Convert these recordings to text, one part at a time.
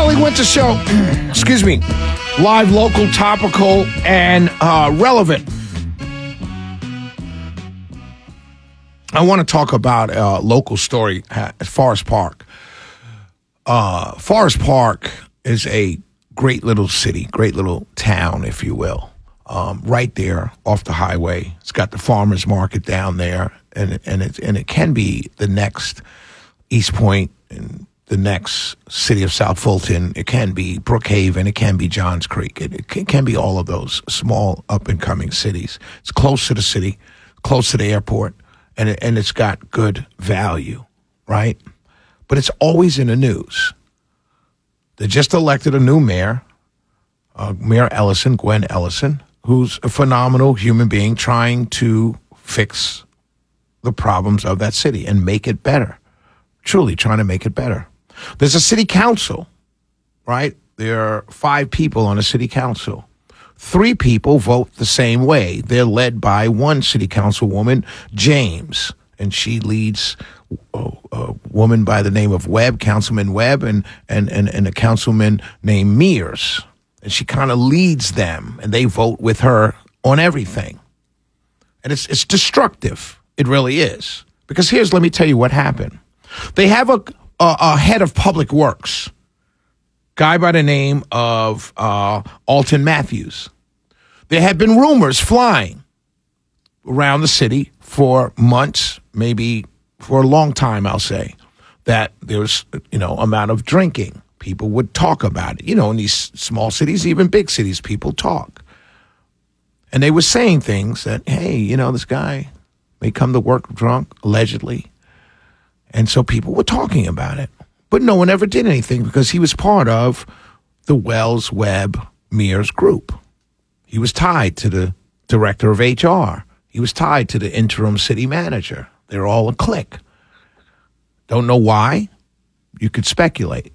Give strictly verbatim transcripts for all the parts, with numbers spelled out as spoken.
Molly Winter Show. Excuse me. Live, local, topical, and uh, relevant. I want to talk about a local story at Forest Park. Uh, Forest Park is a great little city, great little town, if you will. Um, right there off the highway. It's got the farmers market down there, and and it and it can be the next East Point and the next city of South Fulton. It can be Brookhaven. It can be Johns Creek. It, it can, can be all of those small up and coming cities. It's close to the city, close to the airport, and it, and it's got good value, right? But it's always in the news. They just elected a new mayor, uh, Mayor Ellison, Gwen Ellison, who's a phenomenal human being trying to fix the problems of that city and make it better. Truly trying to make it better. There's a city council, right? There are five people on a city council. Three people vote the same way. They're led by one city councilwoman, James, and she leads a, a woman by the name of Webb, Councilman Webb, and, and, and, and a councilman named Mears. And she kind of leads them, and they vote with her on everything. And it's it's destructive. It really is. Because here's, let me tell you what happened. They have a, a, a head of public works, guy by the name of uh, Alton Matthews. There had been rumors flying around the city for months, maybe for a long time, I'll say, that there was, you know, amount of drinking. People would talk about it. You know, in these small cities, even big cities, people talk. And they were saying things that, hey, you know, this guy may come to work drunk, allegedly. And so people were talking about it. But no one ever did anything because he was part of the Wells, Webb, Mears group. He was tied to the director of H R. He was tied to the interim city manager. They're all a clique. Don't know why. You could speculate.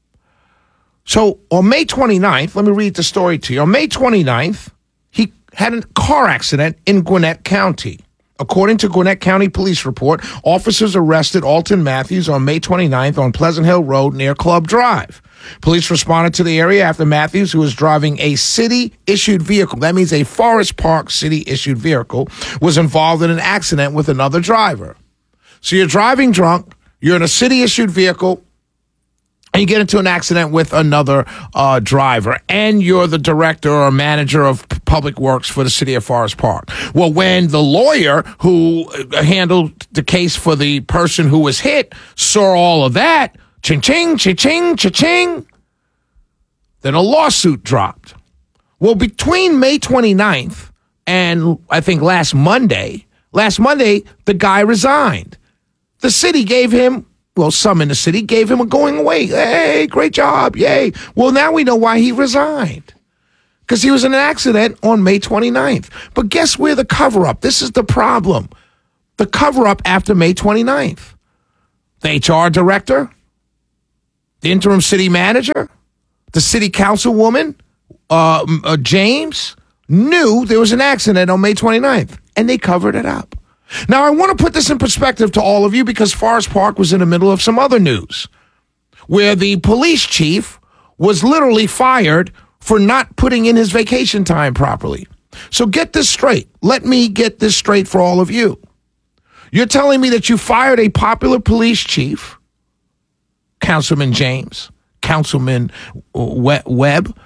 So on May twenty-ninth, let me read the story to you. On May twenty-ninth, he had a car accident in Gwinnett County. According to Gwinnett County Police report, officers arrested Alton Matthews on May twenty-ninth on Pleasant Hill Road near Club Drive. Police responded to the area after Matthews, who was driving a city-issued vehicle, that means a Forest Park city-issued vehicle, was involved in an accident with another driver. So you're driving drunk, you're in a city-issued vehicle, and you get into an accident with another uh, driver, and you're the director or manager of public works for the city of Forest Park. Well, when the lawyer who handled the case for the person who was hit saw all of that, ching-ching, ching-ching, ching-ching, then a lawsuit dropped. Well, between May twenty-ninth and I think last Monday, last Monday, the guy resigned. The city gave him Well, some in the city gave him a going away. Hey, great job. Yay. Well, now we know why he resigned. Because he was in an accident on May twenty-ninth. But guess where the cover-up? This is the problem. The cover-up after May twenty-ninth. The H R director, the interim city manager, the city councilwoman, uh, uh, James, knew there was an accident on May twenty-ninth, and they covered it up. Now, I want to put this in perspective to all of you because Forest Park was in the middle of some other news where the police chief was literally fired for not putting in his vacation time properly. So get this straight. Let me get this straight for all of you. You're telling me that you fired a popular police chief, Councilman James, Councilman Webb,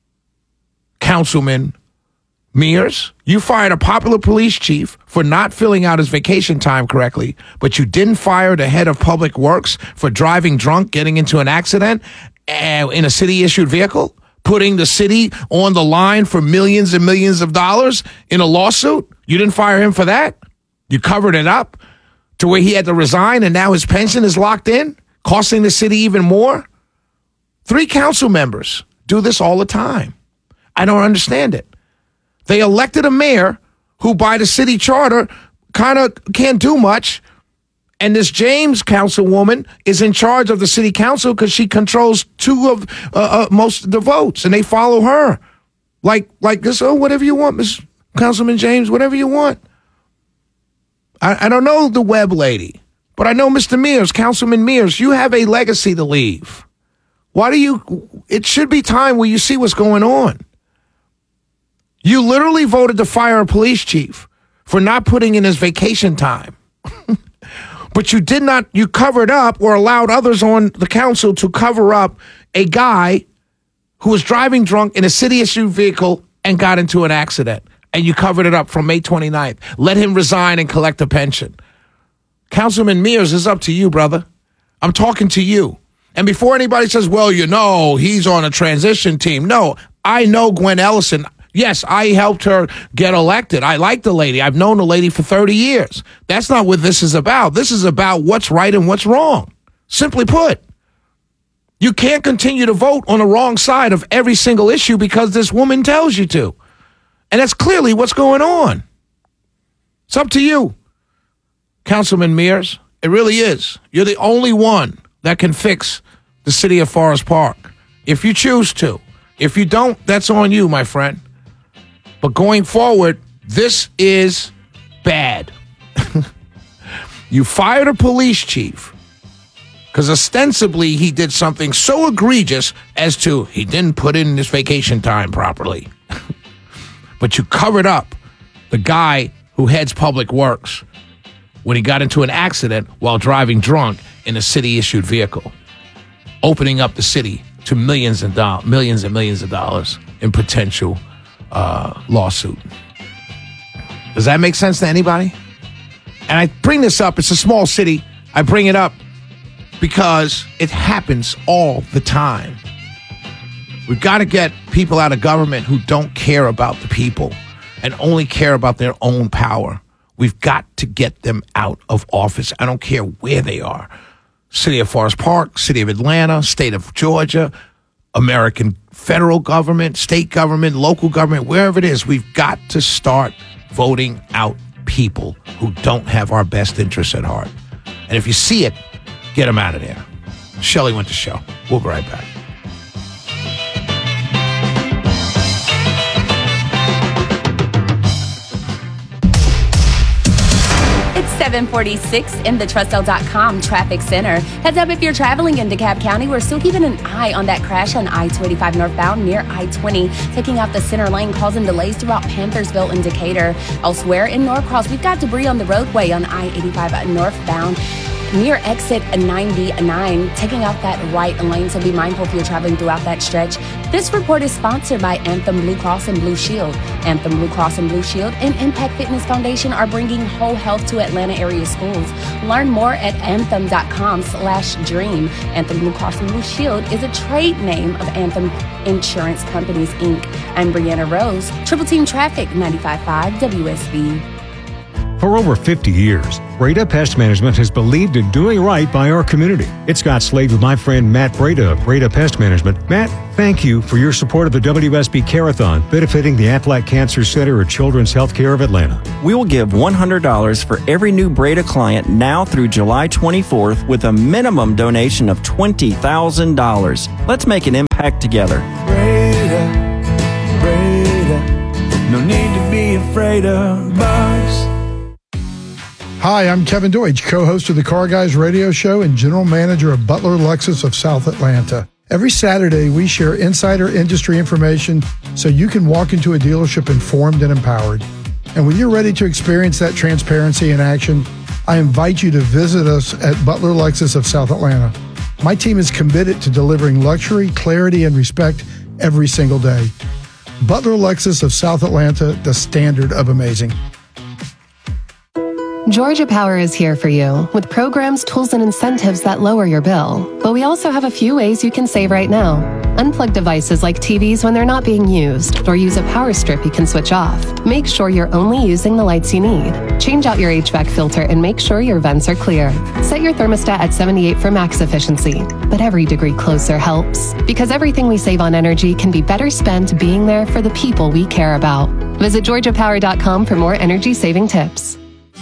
Councilman Mears, you fired a popular police chief for not filling out his vacation time correctly, but you didn't fire the head of public works for driving drunk, getting into an accident uh, in a city-issued vehicle, putting the city on the line for millions and millions of dollars in a lawsuit. You didn't fire him for that. You covered it up to where he had to resign, and now his pension is locked in, costing the city even more. Three council members do this all the time. I don't understand it. They elected a mayor who, by the city charter, kind of can't do much. And this James councilwoman is in charge of the city council because she controls two of uh, uh, most of the votes, and they follow her. Like, like this, oh, whatever you want, Miss Councilman James, whatever you want. I, I don't know the Webb lady, but I know Mister Mears, Councilman Mears, you have a legacy to leave. Why do you, it should be time where you see what's going on. You literally voted to fire a police chief for not putting in his vacation time. But you did not, you covered up or allowed others on the council to cover up a guy who was driving drunk in a city-issued vehicle and got into an accident. And you covered it up from May twenty-ninth. Let him resign and collect a pension. Councilman Mears, it's up to you, brother. I'm talking to you. And before anybody says, well, you know, he's on a transition team. No, I know Gwen Ellison. Yes, I helped her get elected. I like the lady. I've known the lady for thirty years. That's not what this is about. This is about what's right and what's wrong. Simply put, you can't continue to vote on the wrong side of every single issue because this woman tells you to. And that's clearly what's going on. It's up to you, Councilman Mears. It really is. You're the only one that can fix the city of Forest Park, if you choose to. If you don't, that's on you, my friend. But going forward, this is bad. You fired a police chief because ostensibly he did something so egregious as to he didn't put in his vacation time properly. But you covered up the guy who heads Public Works when he got into an accident while driving drunk in a city-issued vehicle, opening up the city to millions and do- millions and millions of dollars in potential uh, lawsuit. Does that make sense to anybody? And I bring this up. It's a small city. I bring it up because it happens all the time. We've got to get people out of government who don't care about the people and only care about their own power. We've got to get them out of office. I don't care where they are. City of Forest Park, City of Atlanta, State of Georgia, American federal government, state government, local government, wherever it is, we've got to start voting out people who don't have our best interests at heart. And if you see it, get them out of there. Shelley Winters Show. We'll be right back. seven forty-six in the Trust L dot com Traffic Center. Heads up if you're traveling in DeKalb County, we're still keeping an eye on that crash on I two eighty-five northbound near I twenty, taking out the center lane, causing delays throughout Panthersville and Decatur. Elsewhere in Norcross, we've got debris on the roadway on I eighty-five northbound near exit ninety-nine, taking out that right lane, so be mindful if you're traveling throughout that stretch. This report is sponsored by Anthem Blue Cross and Blue Shield. Anthem Blue Cross and Blue Shield and Impact Fitness Foundation are bringing whole health to Atlanta area schools. Learn more at anthem.com slash dream. Anthem Blue Cross and Blue Shield is a trade name of Anthem Insurance Companies, Incorporated. I'm Brianna Rose, Triple Team Traffic, ninety-five point five W S B. For over fifty years, Breda Pest Management has believed in doing right by our community. It's Scott Slade with my friend Matt Breda of Breda Pest Management. Matt, thank you for your support of the W S B Care-a-thon, benefiting the Aflac Cancer Center at Children's Healthcare of Atlanta. We will give one hundred dollars for every new Breda client now through July twenty-fourth with a minimum donation of twenty thousand dollars. Let's make an impact together. Breda, Breda, no need to be afraid of bugs. Hi, I'm Kevin Deutsch, co-host of the Car Guys radio show and general manager of Butler Lexus of South Atlanta. Every Saturday, we share insider industry information so you can walk into a dealership informed and empowered. And when you're ready to experience that transparency in action, I invite you to visit us at Butler Lexus of South Atlanta. My team is committed to delivering luxury, clarity, and respect every single day. Butler Lexus of South Atlanta, the standard of amazing. Georgia Power is here for you with programs, tools, and incentives that lower your bill. But we also have a few ways you can save right now. Unplug devices like T Vs when they're not being used, or use a power strip you can switch off. Make sure you're only using the lights you need. Change out your H V A C filter and make sure your vents are clear. Set your thermostat at seventy-eight for max efficiency. But every degree closer helps, because everything we save on energy can be better spent being there for the people we care about. Visit georgia power dot com for more energy-saving tips.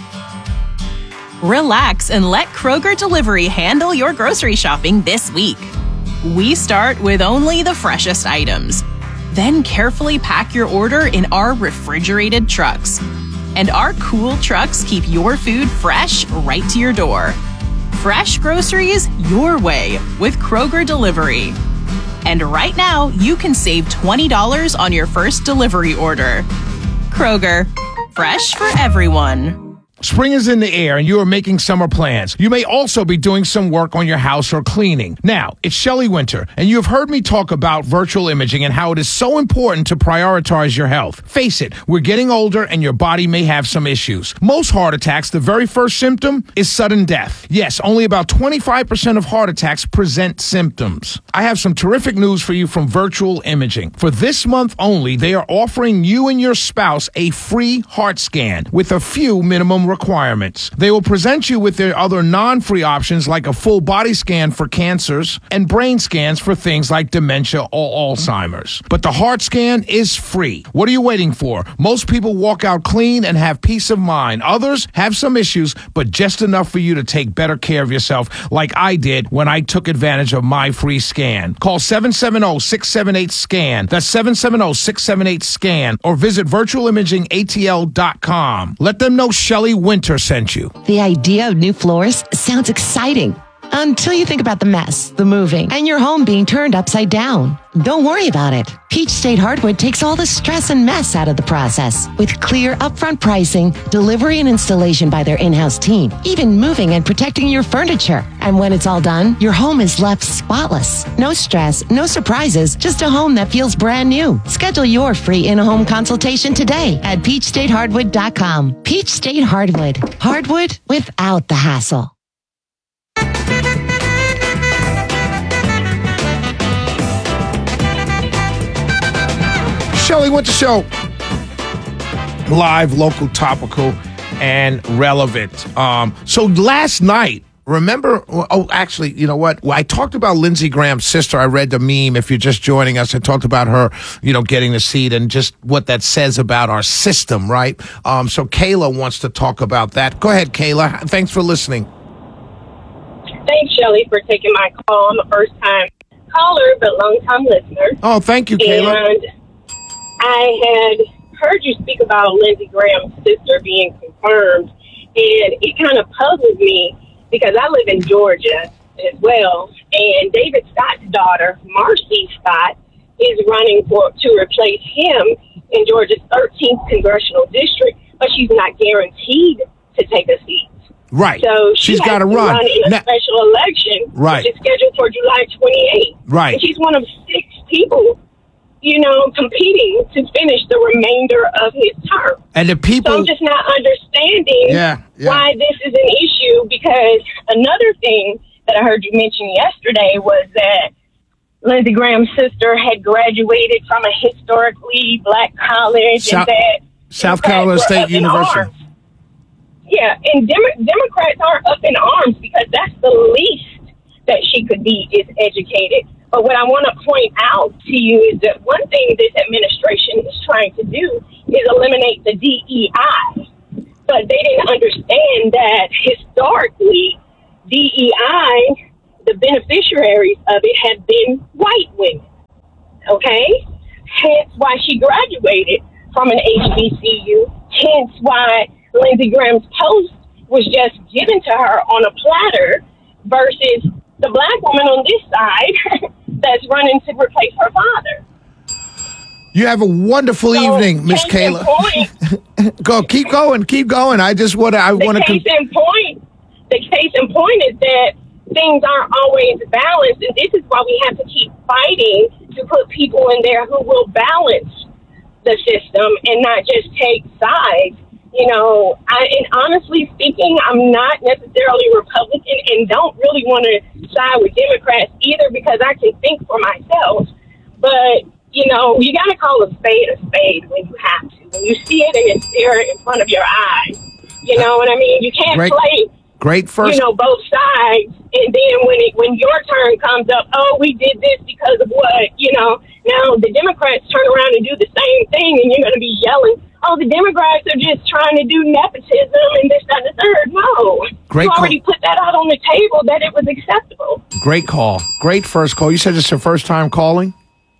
Relax and let Kroger Delivery handle your grocery shopping this week. We start with only the freshest items. Then carefully pack your order in our refrigerated trucks. And our cool trucks keep your food fresh right to your door. Fresh groceries your way with Kroger Delivery. And right now, you can save twenty dollars on your first delivery order. Kroger, fresh for everyone. Spring is in the air and you are making summer plans. You may also be doing some work on your house or cleaning. Now, it's Shelley Winter, and you have heard me talk about virtual imaging and how it is so important to prioritize your health. Face it, we're getting older and your body may have some issues. Most heart attacks, the very first symptom is sudden death. Yes, only about twenty-five percent of heart attacks present symptoms. I have some terrific news for you from Virtual Imaging. For this month only, they are offering you and your spouse a free heart scan with a few minimum requirements. They will present you with their other non-free options like a full body scan for cancers and brain scans for things like dementia or Alzheimer's. But the heart scan is free. What are you waiting for? Most people walk out clean and have peace of mind. Others have some issues, but just enough for you to take better care of yourself like I did when I took advantage of my free scan. Call seven seven zero, six seven eight, SCAN. That's seven seven zero, six seven eight, SCAN or visit virtual imaging A T L dot com. Let them know Shelley Winter sent you. The idea of new floors sounds exciting until you think about the mess, the moving, and your home being turned upside down. Don't worry about it. Peach State Hardwood takes all the stress and mess out of the process with clear upfront pricing, delivery and installation by their in-house team, even moving and protecting your furniture. And when it's all done, your home is left spotless. No stress, no surprises, just a home that feels brand new. Schedule your free in-home consultation today at peach state hardwood dot com. Peach State Hardwood. Hardwood without the hassle. Shelley Winter Show. Live, local, topical, and relevant. Um, so last night, remember, oh, actually, you know what? Well, I talked about Lindsey Graham's sister. I read the meme. If you're just joining us, I talked about her, you know, getting the seat and just what that says about our system, right? Um, so Kayla wants to talk about that. Go ahead, Kayla. Thanks for listening. Thanks, Shelley, for taking my call. I'm a first-time caller, but long-time listener. Oh, thank you, Kayla. And I had heard you speak about Lindsey Graham's sister being confirmed, and it kind of puzzled me because I live in Georgia as well, and David Scott's daughter, Marcy Scott, is running for to replace him in Georgia's thirteenth congressional district, but she's not guaranteed to take a seat. Right. So she she's got to run. run in a now, special election, right, which is scheduled for July twenty-eighth. Right. And she's one of six people, you know, competing to finish the remainder of his term. And the people... So I'm just not understanding yeah, yeah. why this is an issue, because another thing that I heard you mention yesterday was that Lindsey Graham's sister had graduated from a historically black college South, and that South Carolina State University. Yeah, and Dem- Democrats are up in arms because that's the least that she could be, is educated. But what I want to point out to you is that one thing this administration is trying to do is eliminate the D E I. But they didn't understand that historically, D E I, the beneficiaries of it have been white women. Okay? Hence why she graduated from an H B C U. Hence why Lindsey Graham's post was just given to her on a platter versus the black woman on this side that's running to replace her father. You have a wonderful so, evening, Miss Kayla. Point, Go, keep going, keep going. I just want to. I want to. Case in point, the case in point is that things aren't always balanced, and this is why we have to keep fighting to put people in there who will balance the system and not just take sides. You know, I, and honestly speaking, I'm not necessarily Republican and don't really want to side with Democrats either, because I can think for myself. But, you know, you got to call a spade a spade when you have to. When you see it and it's there in front of your eyes. You know what I mean? You can't great, play, great first. you know, both sides. And then when it, when your turn comes up, oh, we did this because of what, you know. Now the Democrats turn around and do the same thing, and you're going to be yelling, oh, the Democrats are just trying to do nepotism and this, that, and the third. No. Great you already call. put that out on the table that it was acceptable. Great call. Great first call. You said it's your first time calling?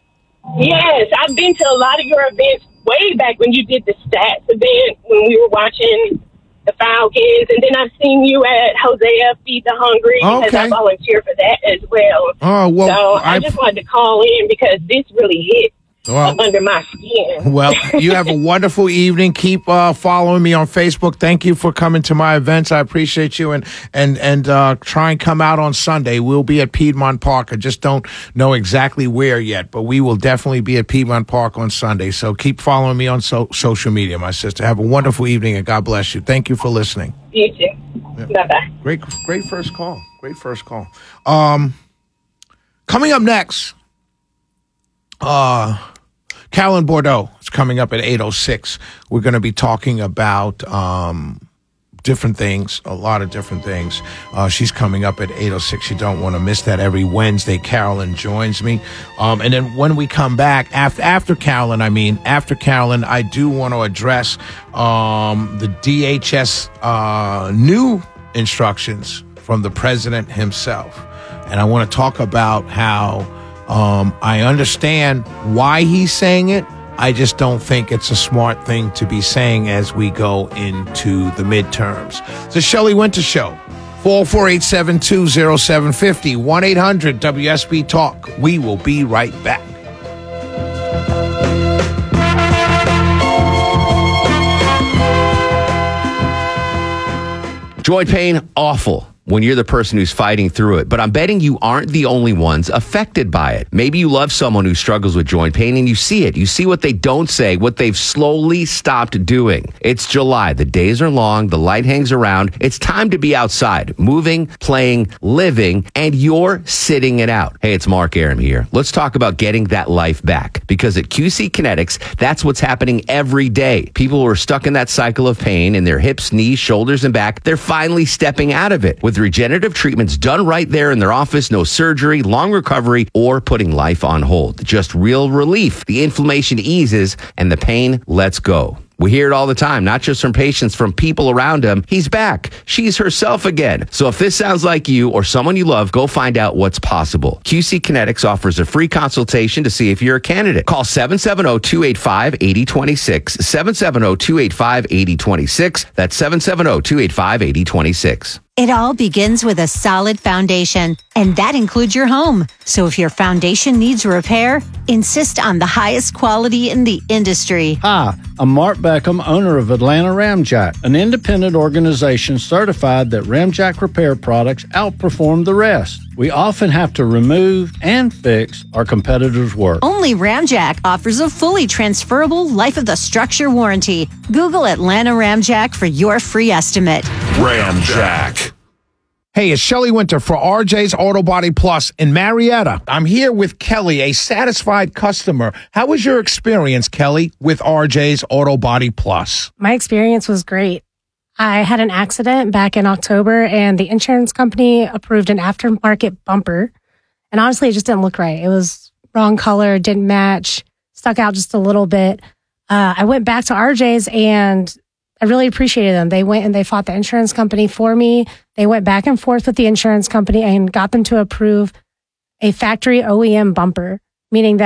Yes. I've been to a lot of your events way back when you did the stats event, when we were watching the Falcons, and then I've seen you at Hosea Feed the Hungry because Okay. I volunteer for that as well. Oh, well, so I, I- just wanted to call in because this really hit Well- up under my skin. Well, you have a wonderful evening. Keep uh, following me on Facebook. Thank you for coming to my events. I appreciate you. And and and uh, try and come out on Sunday. We'll be at Piedmont Park. I just don't know exactly where yet, but we will definitely be at Piedmont Park on Sunday. So keep following me on so- social media, my sister. Have a wonderful evening, and God bless you. Thank you for listening. You too. Bye-bye. Great, great first call. Great first call. Um, coming up next, uh, Carolyn Bordeaux is coming up at eight oh six. We're going to be talking about um, different things, a lot of different things. Uh, she's coming up at eight oh six. You don't want to miss that. Every Wednesday, Carolyn joins me. Um, and then when we come back, after, after Carolyn, I mean, after Carolyn, I do want to address um, the D H S uh, new instructions from the president himself. And I want to talk about how Um, I understand why he's saying it. I just don't think it's a smart thing to be saying as we go into the midterms. It's the Shelley Winter Show. four oh four, eight seven two, oh seven five oh, one eight hundred W S B Talk. We will be right back. Joint pain, awful when you're the person who's fighting through it. But I'm betting you aren't the only ones affected by it. Maybe you love someone who struggles with joint pain and you see it. You see what they don't say, what they've slowly stopped doing. It's July. The days are long. The light hangs around. It's time to be outside, moving, playing, living, and you're sitting it out. Hey, it's Mark Aram here. Let's talk about getting that life back. Because at Q C Kinetics, that's what's happening every day. People who are stuck in that cycle of pain in their hips, knees, shoulders, and back, they're finally stepping out of it with regenerative treatments done right there in their office. No surgery, long recovery, or putting life on hold. Just real relief. The inflammation eases and the pain lets go. We hear it all the time, not just from patients, from people around him. He's back. She's herself again. So if this sounds like you or someone you love, go find out what's possible. Q C Kinetics offers a free consultation to see if you're a candidate. Call seven seven zero, two eight five, eight zero two six, seven seven zero, two eight five, eight zero two six. That's seven seven zero, two eight five, eight zero two six. It all begins with a solid foundation, and that includes your home. So if your foundation needs repair, insist on the highest quality in the industry. Hi, I'm Mark Beckham, owner of Atlanta Ramjack, an independent organization certified that Ramjack repair products outperform the rest. We often have to remove and fix our competitors' work. Only Ramjack offers a fully transferable life of the structure warranty. Google Atlanta Ramjack for your free estimate. Ramjack. Hey, it's Shelley Winter for R J's Auto Body Plus in Marietta. I'm here with Kelly, a satisfied customer. How was your experience, Kelly, with R J's Auto Body Plus? My experience was great. I had an accident back in October, and the insurance company approved an aftermarket bumper. And honestly, it just didn't look right. It was wrong color, didn't match, stuck out just a little bit. Uh, I went back to R J's, and I really appreciated them. They went and they fought the insurance company for me. They went back and forth with the insurance company and got them to approve a factory O E M bumper, meaning that